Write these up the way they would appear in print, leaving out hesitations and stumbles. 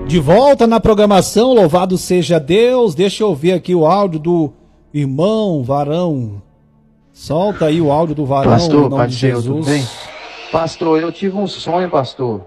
De volta na programação, louvado seja Deus. Deixa eu ver aqui o áudio do irmão Varão. Solta aí o áudio do Varão. Pastor, Pai de Jesus. Tudo bem? Pastor, eu tive um sonho, pastor.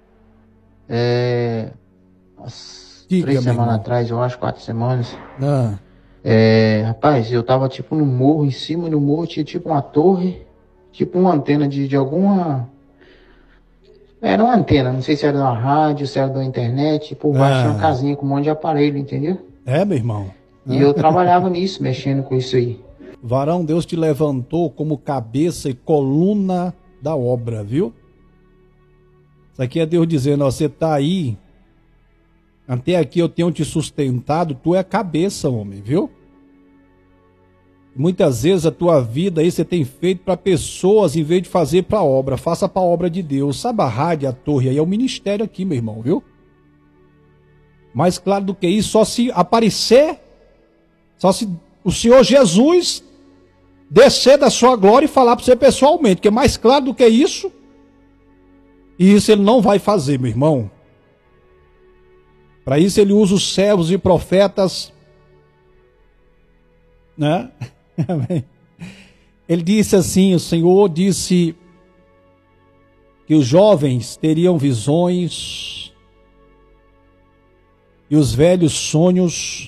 Diga, 3 semanas atrás, eu acho, 4 semanas. Ah. Rapaz, eu tava tipo no morro, em cima do morro tinha tipo uma torre, tipo uma antena de alguma... Era uma antena, não sei se era da rádio, se era da internet, por baixo tinha uma casinha com um monte de aparelho, entendeu? É, meu irmão. E eu trabalhava nisso, mexendo com isso aí. Varão, Deus te levantou como cabeça e coluna da obra, viu? Isso aqui é Deus dizendo, ó, você tá aí, até aqui eu tenho te sustentado, tu é a cabeça, homem, viu? Muitas vezes a tua vida aí você tem feito para pessoas em vez de fazer para a obra. Faça para a obra de Deus. Sabe a rádio, a torre aí é o ministério aqui, meu irmão, viu? Mais claro do que isso, só se aparecer, só se o Senhor Jesus descer da sua glória e falar para você pessoalmente, que é mais claro do que isso. E isso ele não vai fazer, meu irmão. Para isso ele usa os servos e profetas, né? Ele disse assim, o Senhor disse que os jovens teriam visões e os velhos sonhos.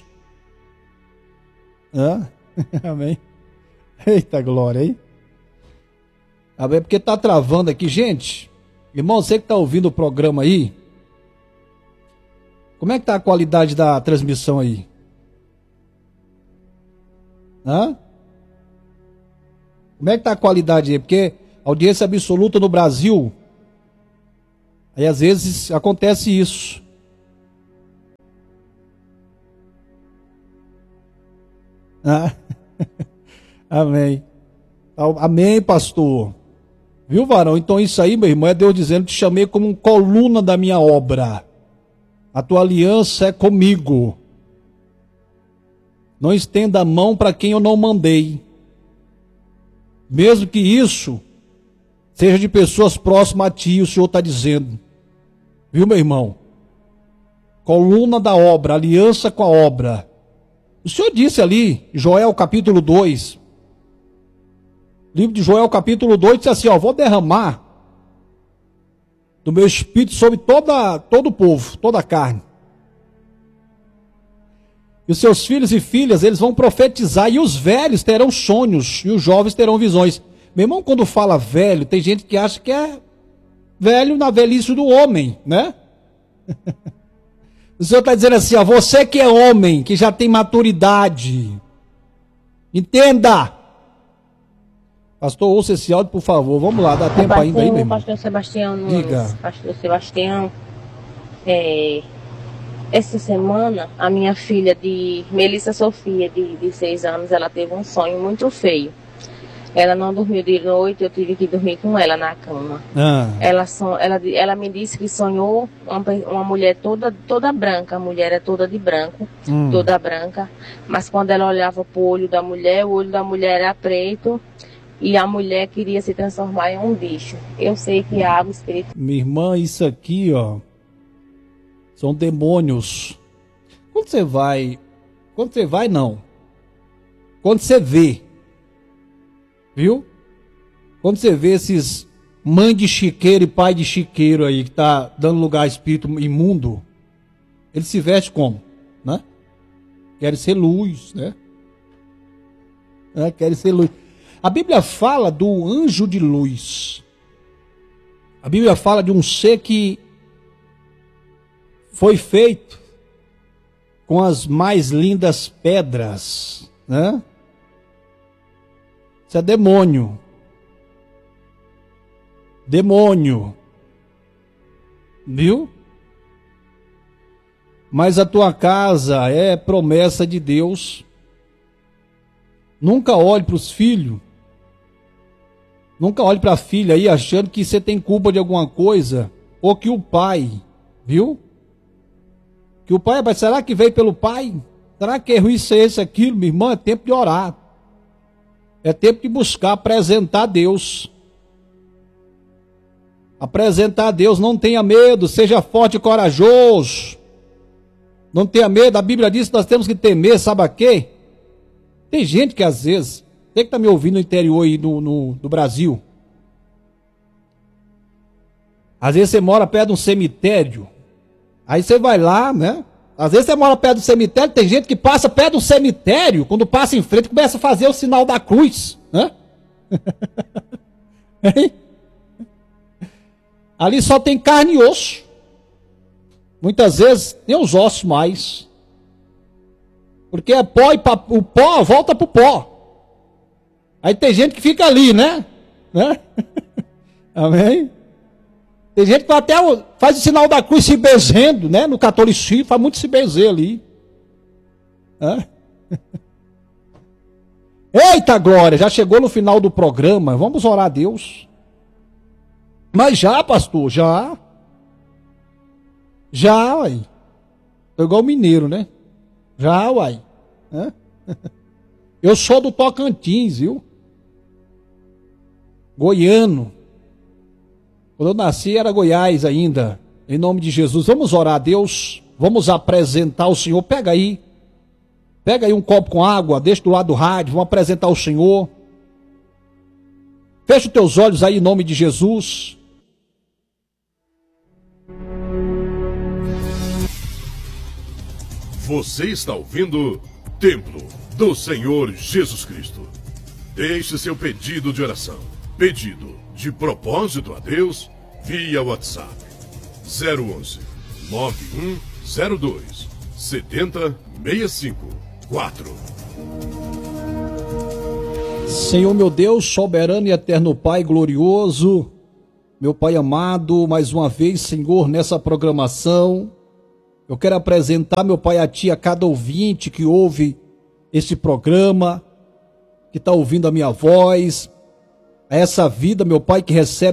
Amém. Eita glória, hein? Amém, porque tá travando aqui, gente. Irmão, você que tá ouvindo o programa aí, como é que tá a qualidade da transmissão aí? Como é que tá a qualidade aí? Porque audiência absoluta no Brasil, aí às vezes acontece isso. Amém. Amém, pastor. Viu, Varão? Então isso aí, meu irmão, é Deus dizendo, te chamei como coluna da minha obra. A tua aliança é comigo. Não estenda a mão para quem eu não mandei. Mesmo que isso seja de pessoas próximas a ti, o Senhor está dizendo. Viu, meu irmão? Coluna da obra, aliança com a obra. O Senhor disse ali, Joel capítulo 2. Livro de Joel capítulo 2 diz assim, ó, vou derramar do meu espírito sobre todo o povo, toda a carne. E os seus filhos e filhas, eles vão profetizar, e os velhos terão sonhos, e os jovens terão visões. Meu irmão, quando fala velho, tem gente que acha que é velho na velhice do homem, né? O Senhor está dizendo assim, ó, você que é homem, que já tem maturidade, entenda. Pastor, ouça esse áudio, por favor, vamos lá, dá tempo ainda aí, meu irmão. Pastor Sebastião Nunes. Diga. Pastor Sebastião, essa semana, a minha filha de Melissa Sofia, de 6 anos, ela teve um sonho muito feio. Ela não dormiu de noite, eu tive que dormir com ela na cama. Ela me disse que sonhou uma mulher toda branca, a mulher é toda de branco, toda branca, mas quando ela olhava para o olho da mulher, o olho da mulher era preto e a mulher queria se transformar em um bicho. Eu sei que a água espiritual... Minha irmã, isso aqui, ó, são demônios. Quando você vê, viu? Quando você vê esses mãe de chiqueiro e pai de chiqueiro aí, que tá dando lugar a espírito imundo, ele se veste como? Né? Querem ser luz, né? Querem ser luz. A Bíblia fala do anjo de luz. A Bíblia fala de um ser que foi feito com as mais lindas pedras, né? Isso é demônio. Demônio. Viu? Mas a tua casa é promessa de Deus. Nunca olhe para os filhos. Nunca olhe para a filha aí achando que você tem culpa de alguma coisa. Ou que o pai, viu? Que o pai, mas será que veio pelo pai? Será que erro isso é esse, aquilo? Minha irmã, é tempo de orar. É tempo de buscar apresentar a Deus. Apresentar a Deus, não tenha medo, seja forte e corajoso. Não tenha medo, a Bíblia diz que nós temos que temer, sabe a quê? Tem gente que às vezes, você que está me ouvindo no interior aí do Brasil, às vezes você mora perto de um cemitério, aí você vai lá, né? Às vezes você mora perto do cemitério, tem gente que passa perto do cemitério, quando passa em frente, começa a fazer o sinal da cruz, né? Ali só tem carne e osso. Muitas vezes nem os ossos mais. Porque é pó e o pó volta pro pó. Aí tem gente que fica ali, né? Amém? Tem gente que até faz o sinal da cruz se benzendo, né? No catolicismo, faz muito se benzer ali. Eita glória, já chegou no final do programa. Vamos orar a Deus. Mas já, pastor, já. Já, uai. Tô igual mineiro, né? Já, uai. Eu sou do Tocantins, viu? Goiano. Quando eu nasci era Goiás ainda. Em nome de Jesus, vamos orar a Deus. Vamos apresentar o Senhor. Pega aí um copo com água, deixa do lado do rádio, vamos apresentar o Senhor. Fecha os teus olhos aí em nome de Jesus. Você está ouvindo Templo do Senhor Jesus Cristo. Deixe seu pedido de oração, pedido de propósito a Deus via WhatsApp 011 9102 7065 Senhor meu Deus, soberano e eterno Pai glorioso, meu Pai amado, mais uma vez, Senhor, nessa programação, eu quero apresentar, meu Pai, a Ti, a cada ouvinte que ouve esse programa, que está ouvindo a minha voz, a essa vida, meu Pai, que recebe